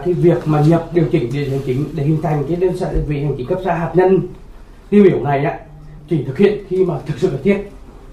cái việc mà nhập điều chỉnh địa giới hành chính để hình thành cái đơn vị hành chính cấp xã hạt nhân tiêu biểu này á, chỉ thực hiện khi mà thực sự cần thiết.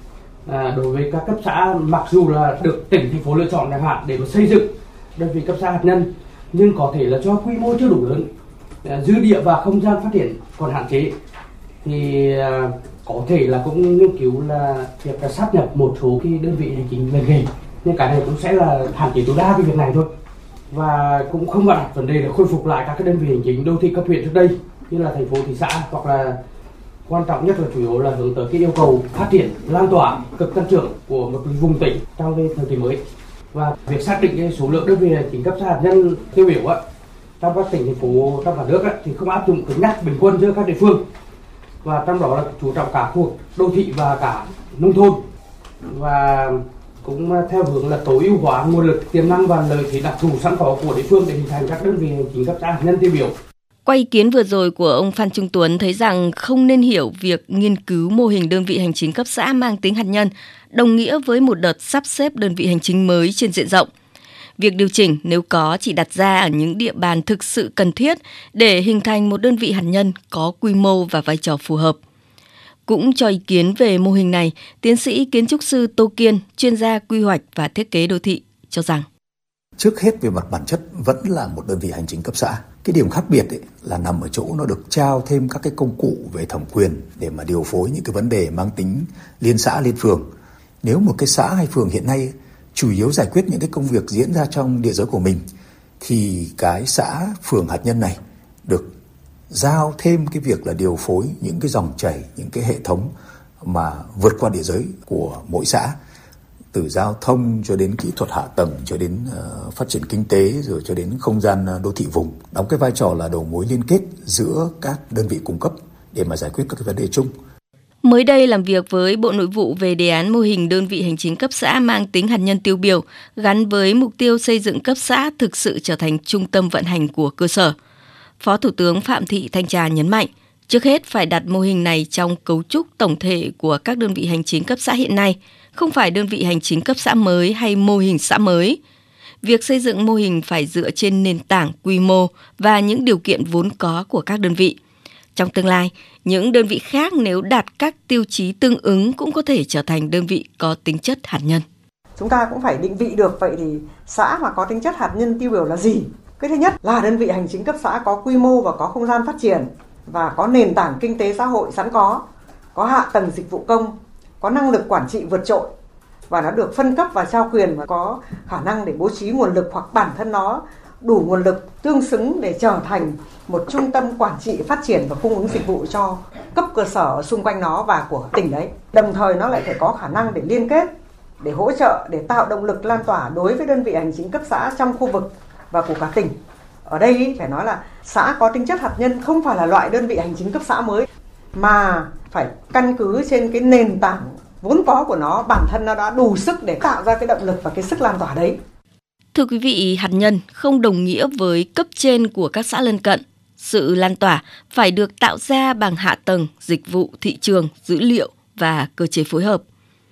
Đối với các cấp xã mặc dù là được tỉnh thành phố lựa chọn chẳng hạn để mà xây dựng đơn vị cấp xã hạt nhân, nhưng có thể là do quy mô chưa đủ lớn, dư địa và không gian phát triển còn hạn chế, thì có thể là cũng nghiên cứu là việc là sáp nhập một số cái đơn vị hành chính lên nghề, nhưng cái này cũng sẽ là hạn chế tối đa cái việc này thôi, và cũng không đặt vấn đề là khôi phục lại các cái đơn vị hành chính đô thị cấp huyện trước đây như là thành phố, thị xã, hoặc là quan trọng nhất là chủ yếu là hướng tới cái yêu cầu phát triển lan tỏa cực tăng trưởng của một vùng tỉnh trong cái thời kỳ mới. Và việc xác định cái số lượng đơn vị hành chính cấp xã hạt nhân tiêu biểu á, trong các tỉnh thành phố trong cả nước á, thì không áp dụng cứng nhắc bình quân giữa các địa phương, và trong đó là chú trọng cả khu vực đô thị và cả nông thôn, và cũng theo hướng là tối ưu hóa nguồn lực, tiềm năng và lợi thế đặc thù sẵn có của địa phương để hình thành các đơn vị hành chính cấp xã hạt nhân tiêu biểu. Qua ý kiến vừa rồi của ông Phan Trung Tuấn thấy rằng không nên hiểu việc nghiên cứu mô hình đơn vị hành chính cấp xã mang tính hạt nhân đồng nghĩa với một đợt sắp xếp đơn vị hành chính mới trên diện rộng. Việc điều chỉnh nếu có chỉ đặt ra ở những địa bàn thực sự cần thiết để hình thành một đơn vị hạt nhân có quy mô và vai trò phù hợp. Cũng cho ý kiến về mô hình này, tiến sĩ kiến trúc sư Tô Kiên, chuyên gia quy hoạch và thiết kế đô thị, cho rằng trước hết về mặt bản chất vẫn là một đơn vị hành chính cấp xã. Cái điểm khác biệt là nằm ở chỗ nó được trao thêm các cái công cụ về thẩm quyền để mà điều phối những cái vấn đề mang tính liên xã liên phường. Nếu một cái xã hay phường hiện nay chủ yếu giải quyết những cái công việc diễn ra trong địa giới của mình, thì cái xã phường hạt nhân này được giao thêm cái việc là điều phối những cái dòng chảy, những cái hệ thống mà vượt qua địa giới của mỗi xã, từ giao thông cho đến kỹ thuật hạ tầng, cho đến phát triển kinh tế, rồi cho đến không gian đô thị vùng, đóng cái vai trò là đầu mối liên kết giữa các đơn vị cung cấp để mà giải quyết các cái vấn đề chung. Mới đây làm việc với Bộ Nội vụ về đề án mô hình đơn vị hành chính cấp xã mang tính hạt nhân tiêu biểu gắn với mục tiêu xây dựng cấp xã thực sự trở thành trung tâm vận hành của cơ sở, Phó Thủ tướng Phạm Thị Thanh Trà nhấn mạnh, trước hết phải đặt mô hình này trong cấu trúc tổng thể của các đơn vị hành chính cấp xã hiện nay, không phải đơn vị hành chính cấp xã mới hay mô hình xã mới. Việc xây dựng mô hình phải dựa trên nền tảng quy mô và những điều kiện vốn có của các đơn vị. Trong tương lai, những đơn vị khác nếu đạt các tiêu chí tương ứng cũng có thể trở thành đơn vị có tính chất hạt nhân. Chúng ta cũng phải định vị được vậy thì xã mà có tính chất hạt nhân tiêu biểu là gì? Cái thứ nhất là đơn vị hành chính cấp xã có quy mô và có không gian phát triển và có nền tảng kinh tế xã hội sẵn có hạ tầng dịch vụ công, có năng lực quản trị vượt trội và nó được phân cấp và trao quyền và có khả năng để bố trí nguồn lực hoặc bản thân nó đủ nguồn lực tương xứng để trở thành một trung tâm quản trị, phát triển và cung ứng dịch vụ cho cấp cơ sở xung quanh nó và của tỉnh đấy. Đồng thời nó lại phải có khả năng để liên kết, để hỗ trợ, để tạo động lực lan tỏa đối với đơn vị hành chính cấp xã trong khu vực và của cả tỉnh. Ở đây phải nói là xã có tính chất hạt nhân không phải là loại đơn vị hành chính cấp xã mới, mà phải căn cứ trên cái nền tảng vốn có của nó, bản thân nó đã đủ sức để tạo ra cái động lực và cái sức lan tỏa đấy. Thưa quý vị, hạt nhân không đồng nghĩa với cấp trên của các xã lân cận. Sự lan tỏa phải được tạo ra bằng hạ tầng, dịch vụ, thị trường, dữ liệu và cơ chế phối hợp.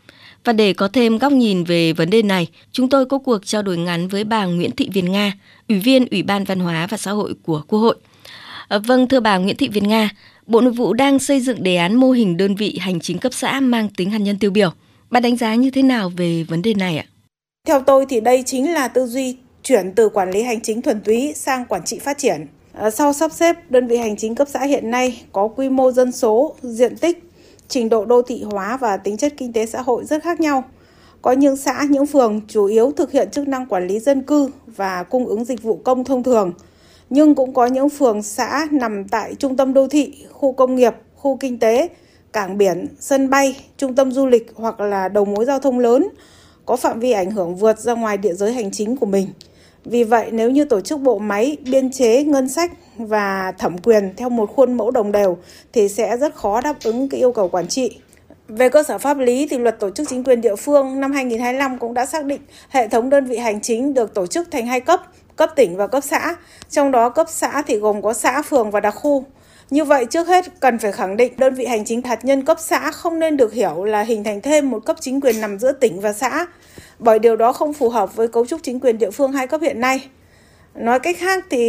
Và để có thêm góc nhìn về vấn đề này, chúng tôi có cuộc trao đổi ngắn với bà Nguyễn Thị Việt Nga, Ủy viên Ủy ban Văn hóa và Xã hội của Quốc hội. Vâng, thưa bà Nguyễn Thị Việt Nga, Bộ Nội vụ đang xây dựng đề án mô hình đơn vị hành chính cấp xã mang tính hạt nhân tiêu biểu. Bà đánh giá như thế nào về vấn đề này ạ? Theo tôi thì đây chính là tư duy chuyển từ quản lý hành chính thuần túy sang quản trị phát triển. Sau sắp xếp, đơn vị hành chính cấp xã hiện nay có quy mô dân số, diện tích, trình độ đô thị hóa và tính chất kinh tế xã hội rất khác nhau. Có những xã, những phường chủ yếu thực hiện chức năng quản lý dân cư và cung ứng dịch vụ công thông thường. Nhưng cũng có những phường xã nằm tại trung tâm đô thị, khu công nghiệp, khu kinh tế, cảng biển, sân bay, trung tâm du lịch hoặc là đầu mối giao thông lớn, có phạm vi ảnh hưởng vượt ra ngoài địa giới hành chính của mình. Vì vậy, nếu như tổ chức bộ máy, biên chế, ngân sách và thẩm quyền theo một khuôn mẫu đồng đều thì sẽ rất khó đáp ứng cái yêu cầu quản trị. Về cơ sở pháp lý thì Luật Tổ chức Chính quyền Địa phương năm 2025 cũng đã xác định hệ thống đơn vị hành chính được tổ chức thành 2 cấp, cấp tỉnh và cấp xã. Trong đó cấp xã thì gồm có xã, phường và đặc khu. Như vậy, trước hết cần phải khẳng định đơn vị hành chính hạt nhân cấp xã không nên được hiểu là hình thành thêm một cấp chính quyền nằm giữa tỉnh và xã, bởi điều đó không phù hợp với cấu trúc chính quyền địa phương 2 cấp hiện nay. Nói cách khác thì